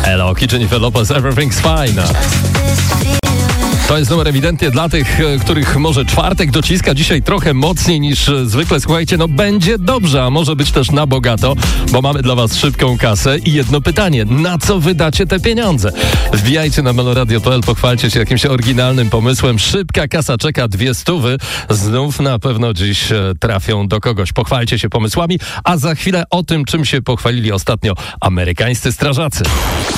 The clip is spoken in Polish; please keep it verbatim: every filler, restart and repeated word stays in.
Hello, Jennifer Lopez, Everything's Fine. To jest numer ewidentnie dla tych, których może czwartek dociska dzisiaj trochę mocniej niż zwykle. Słuchajcie, no będzie dobrze, a może być też na bogato, bo mamy dla was szybką kasę i jedno pytanie. Na co wydacie te pieniądze? Wbijajcie na meloradio kropka p l, pochwalcie się jakimś oryginalnym pomysłem. Szybka kasa czeka, dwie stówy. Znów na pewno dziś trafią do kogoś. Pochwalcie się pomysłami, a za chwilę o tym, czym się pochwalili ostatnio amerykańscy strażacy.